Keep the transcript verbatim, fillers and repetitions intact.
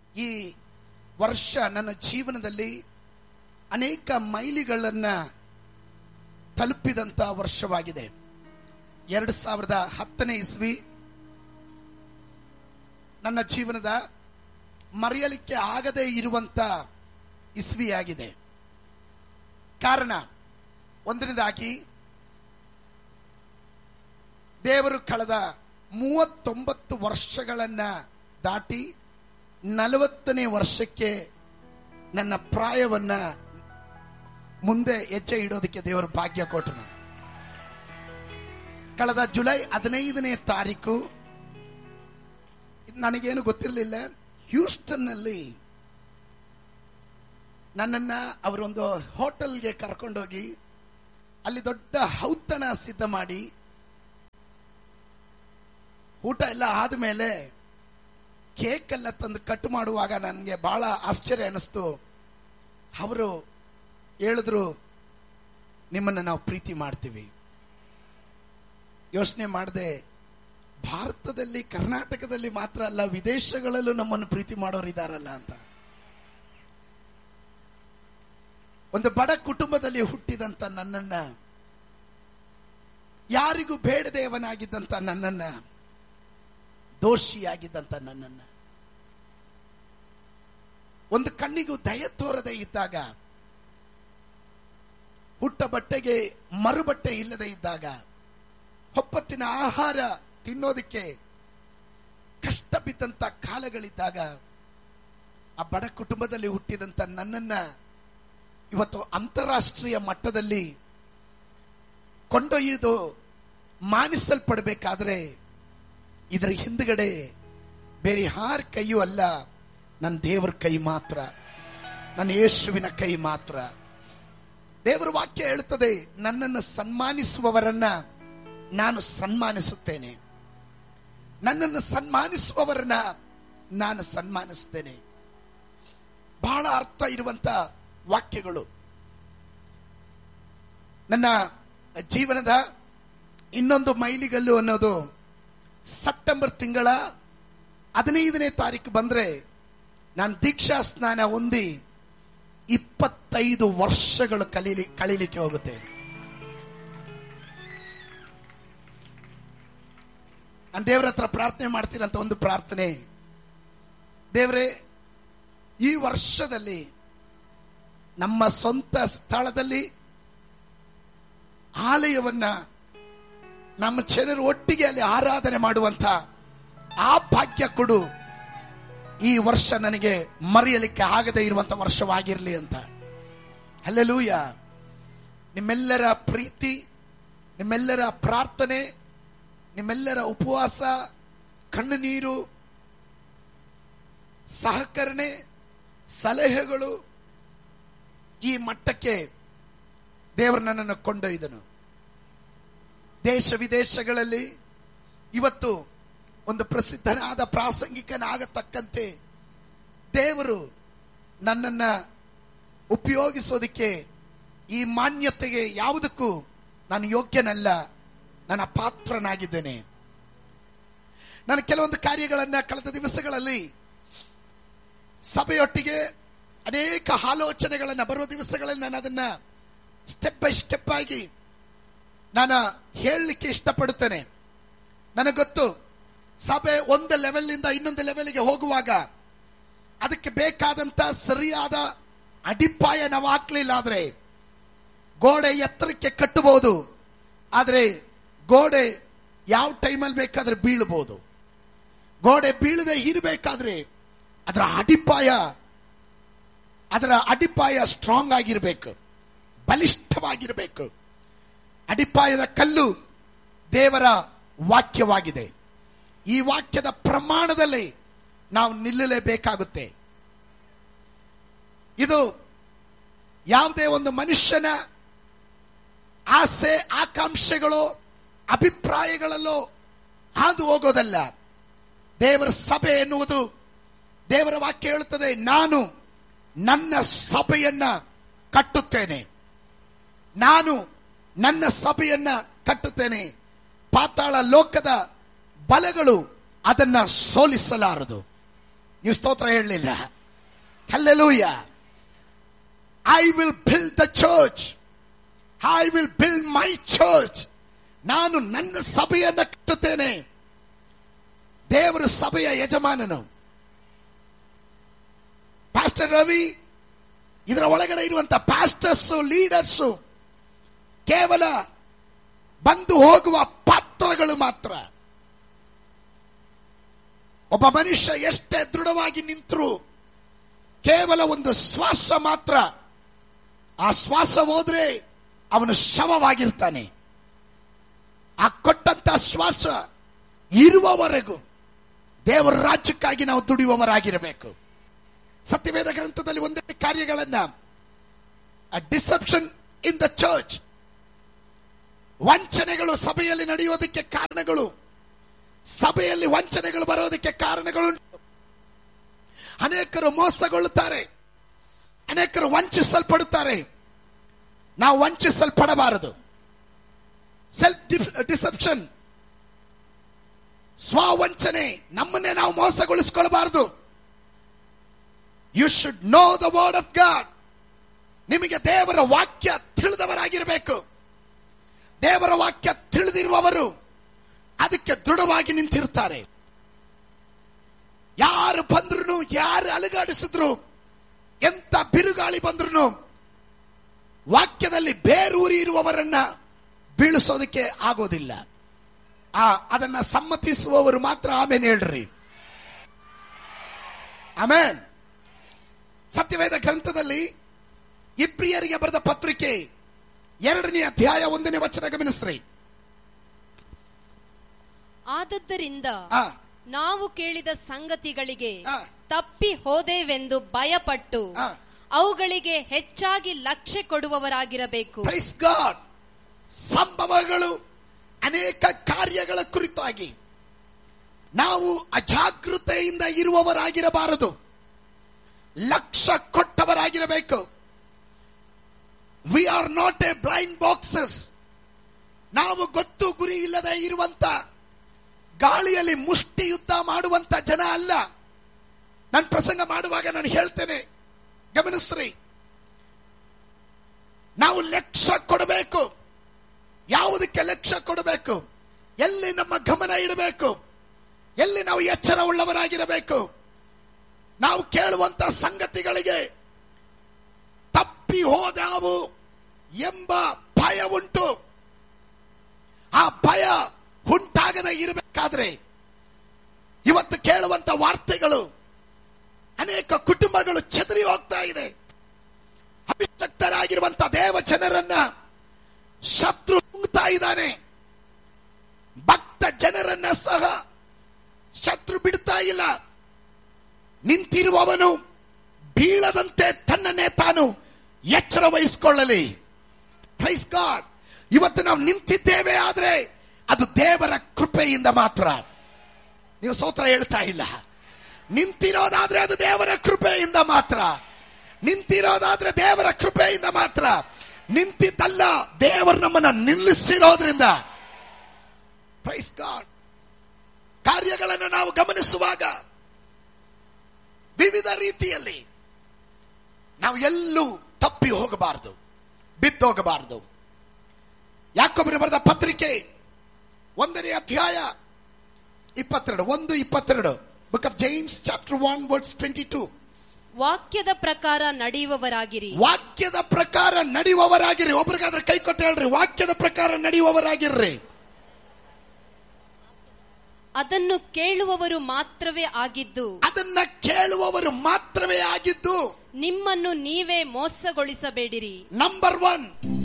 ಈ ವರ್ಷ ನನ್ನ ಜೀವನದಲ್ಲಿ ಅನೇಕ ಮೈಲಿಗಳನ್ನ ತಲುಪಿದಂತ ವರ್ಷವಾಗಿದೆ. ಎರಡು ಸಾವಿರದ ಹತ್ತನೇ ಇಸ್ವಿ ನನ್ನ ಜೀವನದ ಮರೆಯಲಿಕ್ಕೆ ಆಗದೇ ಇರುವಂತ ಇಸ್ವಿಯಾಗಿದೆ. ಕಾರಣ ಒಂದನೇದಾಗಿ, ದೇವರು ಕಳೆದ ಮೂವತ್ತೊಂಬತ್ತು ವರ್ಷಗಳನ್ನ ದಾಟಿ ನಲವತ್ತನೇ ವರ್ಷಕ್ಕೆ ನನ್ನ ಪ್ರಾಯವನ್ನ ಮುಂದೆ ಹೆಜ್ಜೆ ಇಡೋದಕ್ಕೆ ದೇವರು ಭಾಗ್ಯ ಕೊಟ್ಟರು. ಕಳೆದ ಜುಲೈ ಹದಿನೈದನೇ ತಾರೀಕು, ನನಗೇನು ಗೊತ್ತಿರಲಿಲ್ಲ, ಹ್ಯೂಸ್ಟನ್ ನಲ್ಲಿ ನನ್ನನ್ನ ಅವರೊಂದು ಹೋಟೆಲ್ಗೆ ಕರ್ಕೊಂಡೋಗಿ ಅಲ್ಲಿ ದೊಡ್ಡ ಔತಣ ಸಿದ್ಧ ಮಾಡಿ ಊಟ ಎಲ್ಲ ಆದ್ಮೇಲೆ ಕೇಕ್ ಎಲ್ಲ ತಂದು ಕಟ್ ಮಾಡುವಾಗ ನನಗೆ ಬಹಳ ಆಶ್ಚರ್ಯ ಅನಿಸ್ತು. ಅವರು ಹೇಳಿದ್ರು, ನಿಮ್ಮನ್ನ ನಾವು ಪ್ರೀತಿ ಮಾಡ್ತೀವಿ. ಯೋಚನೆ ಮಾಡದೆ, ಭಾರತದಲ್ಲಿ ಕರ್ನಾಟಕದಲ್ಲಿ ಮಾತ್ರ ಅಲ್ಲ, ವಿದೇಶಗಳಲ್ಲೂ ನಮ್ಮನ್ನು ಪ್ರೀತಿ ಮಾಡೋರು ಇದಾರಲ್ಲ ಅಂತ. ಒಂದು ಬಡ ಕುಟುಂಬದಲ್ಲಿ ಹುಟ್ಟಿದಂತ ನನ್ನನ್ನ, ಯಾರಿಗೂ ಬೇಡದೇವನಾಗಿದ್ದಂತ ನನ್ನನ್ನ, ದೋಷಿಯಾಗಿದ್ದಂತ ನನ್ನನ್ನ, ಒಂದು ಕಣ್ಣಿಗೂ ದಯ ತೋರದೆ ಇದ್ದಾಗ, ಹುಟ್ಟ ಬಟ್ಟೆಗೆ ಮರುಬಟ್ಟೆ ಇಲ್ಲದೆ ಇದ್ದಾಗ, ಹೊಪ್ಪತ್ತಿನ ಆಹಾರ ತಿನ್ನೋದಕ್ಕೆ ಕಷ್ಟ ಬಿದ್ದಂತ ಕಾಲಗಳಿದ್ದಾಗ, ಆ ಬಡ ಕುಟುಂಬದಲ್ಲಿ ಹುಟ್ಟಿದಂತ ನನ್ನನ್ನ ಇವತ್ತು ಅಂತಾರಾಷ್ಟ್ರೀಯ ಮಟ್ಟದಲ್ಲಿ ಕೊಂಡೊಯ್ಯುವುದು ಮಾನಿಸಲ್ಪಡಬೇಕಾದ್ರೆ ಇದರ ಹಿಂದ್ಗಡೆ ಬೇರೆ ಯಾರ ಕೈಯೂ ಅಲ್ಲ, ನನ್ನ ದೇವರ ಕೈ ಮಾತ್ರ, ನನ್ನ ಯೇಸುವಿನ ಕೈ ಮಾತ್ರ. ದೇವರ ವಾಕ್ಯ ಹೇಳುತ್ತದೆ, ನನ್ನನ್ನು ಸನ್ಮಾನಿಸುವವರನ್ನ ನಾನು ಸನ್ಮಾನಿಸುತ್ತೇನೆ, ನನ್ನನ್ನು ಸನ್ಮಾನಿಸುವವರನ್ನ ನಾನು ಸನ್ಮಾನಿಸುತ್ತೇನೆ. ಬಹಳ ಅರ್ಥ ಇರುವಂತ ವಾಕ್ಯಗಳು. ನನ್ನ ಜೀವನದ ಇನ್ನೊಂದು ಮೈಲಿಗಲ್ಲು ಅನ್ನೋದು ಸೆಪ್ಟೆಂಬರ್ ತಿಂಗಳ ಹದಿನೈದನೇ ತಾರೀಕು ಬಂದ್ರೆ ನಾನು ದೀಕ್ಷಾ ಸ್ನಾನ ಹೊಂದಿ ಇಪ್ಪತ್ತೈದು ವರ್ಷಗಳು ಕಲೀಲಿ ಕಳೀಲಿಕ್ಕೆ ಹೋಗುತ್ತೆ. ನಾನು ದೇವರ ಹತ್ರ ಪ್ರಾರ್ಥನೆ ಮಾಡ್ತೀನಂತ ಒಂದು ಪ್ರಾರ್ಥನೆ, ದೇವರೇ, ಈ ವರ್ಷದಲ್ಲಿ ನಮ್ಮ ಸ್ವಂತ ಸ್ಥಳದಲ್ಲಿ ಆಲಯವನ್ನ ನಮ್ಮ ಜನರು ಒಟ್ಟಿಗೆ ಅಲ್ಲಿ ಆರಾಧನೆ ಮಾಡುವಂತ ಆ ಭಾಗ್ಯ ಕೊಡು. ಈ ವರ್ಷ ನನಗೆ ಮರೆಯಲಿಕ್ಕೆ ಆಗದೇ ಇರುವಂತ ವರ್ಷವಾಗಿರಲಿ ಅಂತ. ಹಲ್ಲೆಲೂಯ. ನಿಮ್ಮೆಲ್ಲರ ಪ್ರೀತಿ, ನಿಮ್ಮೆಲ್ಲರ ಪ್ರಾರ್ಥನೆ, ನಿಮ್ಮೆಲ್ಲರ ಉಪವಾಸ, ಕಣ್ಣುನೀರು, ಸಹಕರಣೆ, ಸಲಹೆಗಳು ಈ ಮಟ್ಟಕ್ಕೆ ದೇವರು ನನ್ನನ್ನು ಕೊಂಡೊಯ್ದನು. ದೇಶ ವಿದೇಶಗಳಲ್ಲಿ ಇವತ್ತು ಒಂದು ಪ್ರಸಿದ್ಧನಾದ ಪ್ರಾಸಂಗಿಕನಾಗತಕ್ಕಂತೆ ದೇವರು ನನ್ನನ್ನ ಉಪಯೋಗಿಸೋದಕ್ಕೆ, ಈ ಮಾನ್ಯತೆಗೆ ಯಾವುದಕ್ಕೂ ನಾನು ಯೋಗ್ಯನಲ್ಲ, ನನ್ನ ಪಾತ್ರನಾಗಿದ್ದೇನೆ. ನಾನು ಕೆಲವೊಂದು ಕಾರ್ಯಗಳನ್ನ ಕಳೆದ ದಿವಸಗಳಲ್ಲಿ ಸಭೆಯೊಟ್ಟಿಗೆ ಅನೇಕ ಆಲೋಚನೆಗಳನ್ನ ಬರುವ ದಿವಸಗಳಲ್ಲಿ ನಾನು ಅದನ್ನ ಸ್ಟೆಪ್ ಬೈ ಸ್ಟೆಪ್ ಆಗಿ ನಾನು ಹೇಳಲಿಕ್ಕೆ ಇಷ್ಟಪಡುತ್ತೇನೆ. ನನಗೆ ಗೊತ್ತು, ಸಭೆ ಒಂದು ಲೆವೆಲ್ ಇಂದ ಇನ್ನೊಂದು ಲೆವೆಲ್ಗೆ ಹೋಗುವಾಗ ಅದಕ್ಕೆ ಬೇಕಾದಂತ ಸರಿಯಾದ ಅಡಿಪಾಯ ನಾವು ಹಾಕ್ಲಿಲ್ಲ ಆದ್ರೆ ಗೋಡೆ ಎತ್ತರಕ್ಕೆ ಕಟ್ಟಬಹುದು, ಆದ್ರೆ ಗೋಡೆ ಯಾವ ಟೈಮಲ್ಲಿ ಬೇಕಾದ್ರೆ ಬೀಳಬಹುದು. ಗೋಡೆ ಬೀಳದೆ ಇರಬೇಕಾದ್ರೆ ಅದರ ಅಡಿಪಾಯ ಅದರ ಅಡಿಪಾಯ ಸ್ಟ್ರಾಂಗ್ ಆಗಿರಬೇಕು, ಬಲಿಷ್ಠವಾಗಿರಬೇಕು. ಅಡಿಪಾಯದ ಕಲ್ಲು ದೇವರ ವಾಕ್ಯವಾಗಿದೆ. ಈ ವಾಕ್ಯದ ಪ್ರಮಾಣದಲ್ಲಿ ನಾವು ನಿಲ್ಲಲೇಬೇಕಾಗುತ್ತೆ. ಇದು ಯಾವುದೇ ಒಂದು ಮನುಷ್ಯನ ಆಸೆ ಆಕಾಂಕ್ಷೆಗಳು ಅಭಿಪ್ರಾಯಗಳಲ್ಲೋ ಹಾದು ಹೋಗೋದಲ್ಲ. ದೇವರ ಸಭೆ ಎನ್ನುವುದು, ದೇವರ ವಾಕ್ಯ ಹೇಳುತ್ತದೆ, ನಾನು ನನ್ನ ಸಭೆಯನ್ನ ಕಟ್ಟುತ್ತೇನೆ, ನಾನು ನನ್ನ ಸಭೆಯನ್ನ ಕಟ್ಟುತ್ತೇನೆ. ಪಾತಾಳ ಲೋಕದ ಬಲಗಳು ಅದನ್ನ ಸೋಲಿಸಲಾರದು. ನೀವು ಸ್ತೋತ್ರ ಹೇಳಲಿಲ್ಲ. Hallelujah. I will build the church, I will build my church. ನಾನು ನನ್ನ ಸಭೆಯನ್ನು ಕಟ್ಟುತ್ತೇನೆ. ದೇವರು ಸಭೆಯ ಯಜಮಾನನು. ಪಾಸ್ಟರ್ ರವಿ, ಇದರ ಒಳಗಡೆ ಇರುವಂತ ಪಾಸ್ಟರ್ಸ್, ಲೀಡರ್ಸ್ ಕೇವಲ ಬಂದು ಹೋಗುವ ಪಾತ್ರಗಳು ಮಾತ್ರ. ಒಬ್ಬ ಮನುಷ್ಯ ಎಷ್ಟೇ ದೃಢವಾಗಿ ನಿಂತರೂ ಕೇವಲ ಒಂದು ಶ್ವಾಸ ಮಾತ್ರ. ಆ ಶ್ವಾಸ ಹೋದ್ರೆ ಅವನು ಶವವಾಗಿರ್ತಾನೆ. ಆ ಕೊಟ್ಟಂತ ಶ್ವಾಸ ಇರುವವರೆಗೂ ದೇವರ ರಾಜ್ಯಕ್ಕಾಗಿ ನಾವು ದುಡಿಯುವವರಾಗಿರಬೇಕು. ಸತ್ಯವೇದ ಗ್ರಂಥದಲ್ಲಿ ಒಂದೆರಡು ಕಾರ್ಯಗಳನ್ನ, ಡಿಸೆಪ್ಷನ್ ಇನ್ ದ ಚರ್ಚ್, ವಂಚನೆಗಳು ಸಭೆಯಲ್ಲಿ ನಡೆಯೋದಕ್ಕೆ ಕಾರಣಗಳು, ಸಭೆಯಲ್ಲಿ ವಂಚನೆಗಳು ಬರೋದಕ್ಕೆ ಕಾರಣಗಳುಂಟು. ಅನೇಕರು ಮೋಸಗೊಳ್ಳುತ್ತಾರೆ, ಅನೇಕರು ವಂಚಿಸಲ್ಪಡುತ್ತಾರೆ. ನಾವು ವಂಚಿಸಲ್ಪಡಬಾರದು. ಸೆಲ್ಫ್ ಡಿಸೆಪ್ಷನ್, ಸ್ವಾವಂಚನೆ, ನಮ್ಮನ್ನೇ ನಾವು ಮೋಸಗೊಳಿಸಿಕೊಳ್ಳಬಾರದು. You should know the word of god. ನಿಮಗೆ ದೇವರ ವಾಕ್ಯ ತಿಳಿದವರಾಗಿರಬೇಕು. ದೇವರ ವಾಕ್ಯ ತಿಳಿದಿರುವವರು ಅದಕ್ಕೆ ದೃಢವಾಗಿ ನಿಂತಿರ್ತಾರೆ. ಯಾರು ಬಂದ್ರು, ಯಾರು ಅಲುಗಾಡಿಸಿದ್ರು, ಎಂತ ಬಿರುಗಾಳಿ ಬಂದ್ರು ವಾಕ್ಯದಲ್ಲಿ ಬೇರೂರಿ ಇರುವವರನ್ನ ಬೀಳಿಸೋದಕ್ಕೆ ಆಗೋದಿಲ್ಲ. ಆ ಅದನ್ನ ಸಮ್ಮತಿಸುವವರು ಮಾತ್ರ ಆಮೇನ್ ಹೇಳ್ರಿ. ಆಮೇನ್. ಸತ್ಯವೇದ ಗ್ರಂಥದಲ್ಲಿ ಇಬ್ರಿಯರಿಗೆ ಬರೆದ ಪತ್ರಿಕೆ ಎರಡನೇ ಅಧ್ಯಾಯ ಒಂದನೇ ವಚನ ಗಮನಿಸ್ರಿ. ಆದದ್ದರಿಂದ ನಾವು ಕೇಳಿದ ಸಂಗತಿಗಳಿಗೆ ತಪ್ಪಿ ಹೋದೇವೆಂದು ಭಯಪಟ್ಟು ಅವುಗಳಿಗೆ ಹೆಚ್ಚಾಗಿ ಲಕ್ಷ್ಯ ಕೊಡುವವರಾಗಿರಬೇಕು. Praise God. ಸಂಭವಗಳು, ಅನೇಕ ಕಾರ್ಯಗಳ ಕುರಿತಾಗಿ ನಾವು ಅಜಾಗೃತೆಯಿಂದ ಇರುವವರಾಗಿರಬಾರದು, ಲಕ್ಷ್ಯ ಕೊಟ್ಟವರಾಗಿರಬೇಕು. We are not A blind boxes. ನಾವು ಗೊತ್ತು ಗುರಿ ಇಲ್ಲದೆ ಇರುವಂತ, ಗಾಳಿಯಲ್ಲಿ ಮುಷ್ಟಿ ಯುದ್ಧ ಮಾಡುವಂತ ಜನ ಅಲ್ಲ. ನಾನು ಪ್ರಸಂಗ ಮಾಡುವಾಗ ನಾನು ಹೇಳ್ತೇನೆ, ಗಮನಿಸ್ರಿ. ನಾವು ಲಕ್ಷ್ಯ ಕೊಡಬೇಕು. ಯಾವುದಕ್ಕೆ ಲಕ್ಷ್ಯ ಕೊಡಬೇಕು? ಎಲ್ಲಿ ನಮ್ಮ ಗಮನ ಇಡಬೇಕು? ಎಲ್ಲಿ ನಾವು ಎಚ್ಚರ ಉಳ್ಳವರಾಗಿರಬೇಕು? ನಾವು ಕೇಳುವಂತ ಸಂಗತಿಗಳಿಗೆ ತಪ್ಪಿ ಹೋದಾವು ಎಂಬ ಭಯ ಉಂಟು. ಆ ಭಯ ಉಂಟಾಗದೆ ಇರಬೇಕಾದ್ರೆ ಇವತ್ತು ಕೇಳುವಂತ ವಾರ್ತೆಗಳು, ಅನೇಕ ಕುಟುಂಬಗಳು ಚದರಿ ಹೋಗ್ತಾ ಇದೆ. ಅಭಿಷಕ್ತರಾಗಿರುವಂತ ದೇವ ಜನರನ್ನ ಶತ್ರು ನುಂಗ್ತಾ ಇದ್ದಾನೆ. ಭಕ್ತ ಜನರನ್ನ ಸಹ ಶತ್ರು ಬಿಡ್ತಾ ಇಲ್ಲ. ನಿಂತಿರುವವನು ಬೀಳದಂತೆ ತನ್ನನ್ನೇ ತಾನು ಎಚ್ಚರ ವಹಿಸಿಕೊಳ್ಳಲಿ. Praise God. ಇವತ್ತು ನಾವು ನಿಂತಿದ್ದೇವೆ ಆದ್ರೆ ಅದು ದೇವರ ಕೃಪೆಯಿಂದ ಮಾತ್ರ. ನೀವು ಸ್ತೋತ್ರ ಹೇಳ್ತಾ ಇಲ್ಲ. ನಿಂತಿರೋದಾದ್ರೆ ಅದು ದೇವರ ಕೃಪೆಯಿಂದ ಮಾತ್ರ. ನಿಂತಿರೋದಾದ್ರೆ ದೇವರ ಕೃಪೆಯಿಂದ ಮಾತ್ರ. ನಿಂತಿದ್ದಲ್ಲ, ದೇವರು ನಮ್ಮನ್ನ ನಿಲ್ಲಿಸಿರೋದ್ರಿಂದ. Praise God. ಕಾರ್ಯಗಳನ್ನು ನಾವು ಗಮನಿಸುವಾಗ ವಿವಿಧ ರೀತಿಯಲ್ಲಿ ನಾವು ಎಲ್ಲೂ ತಪ್ಪಿ ಹೋಗಬಾರದು, ಬಿದ್ದೋಗಬಾರದು. ಯಾಕೋಬರು ಬರೆದ ಪತ್ರಿಕೆ ಒಂದನೇ ಅಧ್ಯಾಯ ಇಪ್ಪತ್ತೆರಡು ಒಂದು ಇಪ್ಪತ್ತೆರಡು book of James chapter one words twenty two. ವಾಕ್ಯದ ಪ್ರಕಾರ ನಡೆಯುವವರಾಗಿರಿ. ವಾಕ್ಯದ ಪ್ರಕಾರ ನಡೆಯುವವರಾಗಿರಿ. ಒಬ್ರಿಗಾದ್ರೆ ಕೈ ಕೊಟ್ಟು ಹೇಳ್ರಿ, ವಾಕ್ಯದ ಪ್ರಕಾರ ನಡೆಯುವವರಾಗಿರ್ರಿ. ಅದನ್ನು ಕೇಳುವವರು ಮಾತ್ರವೇ ಆಗಿದ್ದು ಅದನ್ನ ಕೇಳುವವರು ಮಾತ್ರವೇ ಆಗಿದ್ದು ನಿಮ್ಮನ್ನು ನೀವೇ ಮೋಸಗೊಳಿಸಬೇಡಿರಿ. Number one,